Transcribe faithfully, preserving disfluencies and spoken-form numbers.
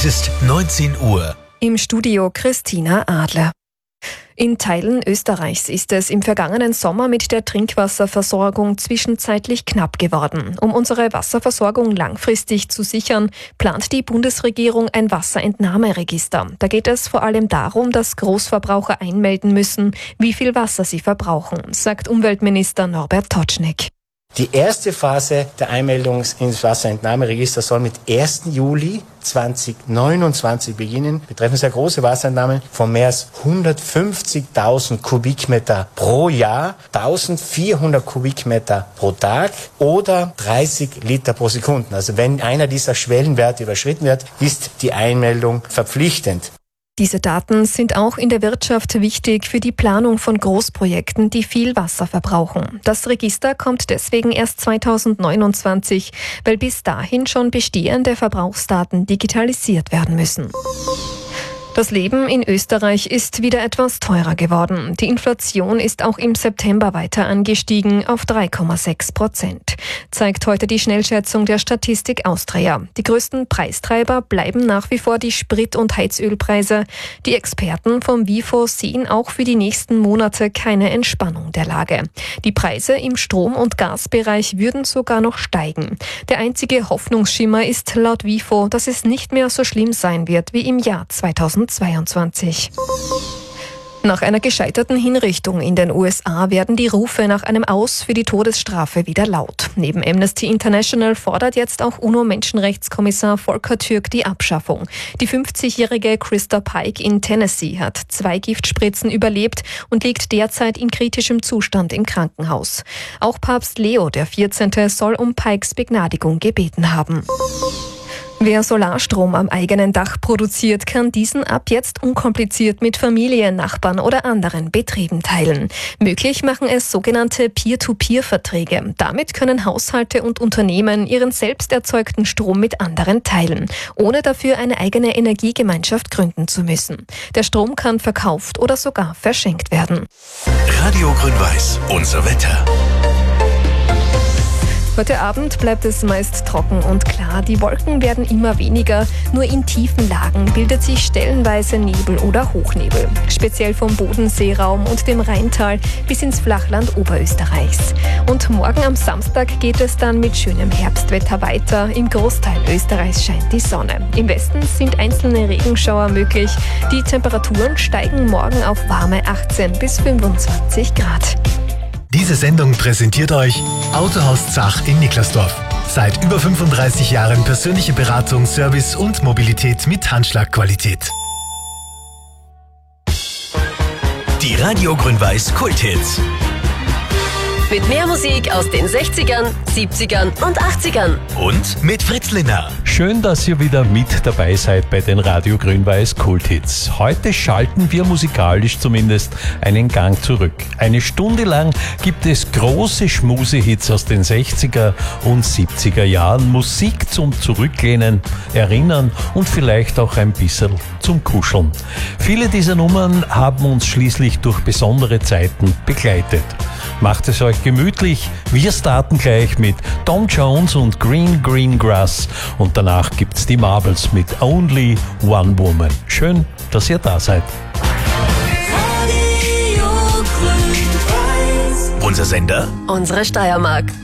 Es ist neunzehn Uhr. Im Studio Christina Adler. In Teilen Österreichs ist es im vergangenen Sommer mit der Trinkwasserversorgung zwischenzeitlich knapp geworden. Um unsere Wasserversorgung langfristig zu sichern, plant die Bundesregierung ein Wasserentnahmeregister. Da geht es vor allem darum, dass Großverbraucher einmelden müssen, wie viel Wasser sie verbrauchen, sagt Umweltminister Norbert Totschnig. Die erste Phase der Einmeldung ins Wasserentnahmeregister soll mit ersten Juli zweitausendneunundzwanzig beginnen. Betreffen sehr große Wasserentnahmen von mehr als hundertfünfzigtausend Kubikmeter pro Jahr, eintausendvierhundert Kubikmeter pro Tag oder dreißig Liter pro Sekunde. Also wenn einer dieser Schwellenwerte überschritten wird, ist die Einmeldung verpflichtend. Diese Daten sind auch in der Wirtschaft wichtig für die Planung von Großprojekten, die viel Wasser verbrauchen. Das Register kommt deswegen erst zweitausendneunundzwanzig, weil bis dahin schon bestehende Verbrauchsdaten digitalisiert werden müssen. Das Leben in Österreich ist wieder etwas teurer geworden. Die Inflation ist auch im September weiter angestiegen auf drei Komma sechs Prozent, zeigt heute die Schnellschätzung der Statistik Austria. Die größten Preistreiber bleiben nach wie vor die Sprit- und Heizölpreise. Die Experten vom WIFO sehen auch für die nächsten Monate keine Entspannung der Lage. Die Preise im Strom- und Gasbereich würden sogar noch steigen. Der einzige Hoffnungsschimmer ist laut WIFO, dass es nicht mehr so schlimm sein wird wie im Jahr zweitausendzweiundzwanzig. Nach einer gescheiterten Hinrichtung in den U S A werden die Rufe nach einem Aus für die Todesstrafe wieder laut. Neben Amnesty International fordert jetzt auch UNO-Menschenrechtskommissar Volker Türk die Abschaffung. Die fünfzigjährige Krista Pike in Tennessee hat zwei Giftspritzen überlebt und liegt derzeit in kritischem Zustand im Krankenhaus. Auch Papst Leo der vierzehnte soll um Pikes Begnadigung gebeten haben. Wer Solarstrom am eigenen Dach produziert, kann diesen ab jetzt unkompliziert mit Familie, Nachbarn oder anderen Betrieben teilen. Möglich machen es sogenannte Peer-to-Peer-Verträge. Damit können Haushalte und Unternehmen ihren selbst erzeugten Strom mit anderen teilen, ohne dafür eine eigene Energiegemeinschaft gründen zu müssen. Der Strom kann verkauft oder sogar verschenkt werden. Radio Grün-Weiß, unser Wetter. Heute Abend bleibt es meist trocken und klar. Die Wolken werden immer weniger. Nur in tiefen Lagen bildet sich stellenweise Nebel oder Hochnebel. Speziell vom Bodenseeraum und dem Rheintal bis ins Flachland Oberösterreichs. Und morgen am Samstag geht es dann mit schönem Herbstwetter weiter. Im Großteil Österreichs scheint die Sonne. Im Westen sind einzelne Regenschauer möglich. Die Temperaturen steigen morgen auf warme achtzehn bis fünfundzwanzig Grad. Diese Sendung präsentiert euch Autohaus Zach in Niklasdorf. Seit über fünfunddreißig Jahren persönliche Beratung, Service und Mobilität mit Handschlagqualität. Die Radio Grün-Weiß Kulthits. Mit mehr Musik aus den sechzigern, siebzigern und achtzigern. Und mit Fritz Linner. Schön, dass ihr wieder mit dabei seid bei den Radio Grün-Weiß Kulthits. Heute schalten wir musikalisch zumindest einen Gang zurück. Eine Stunde lang gibt es große Schmusehits aus den sechziger und siebziger Jahren. Musik zum Zurücklehnen, Erinnern und vielleicht auch ein bisschen zum Kuscheln. Viele dieser Nummern haben uns schließlich durch besondere Zeiten begleitet. Macht es euch gemütlich. Wir starten gleich mit Tom Jones und Green Green Grass und danach gibt's die Marbles mit Only One Woman. Schön, dass ihr da seid. Unser Sender? Unsere Steiermark.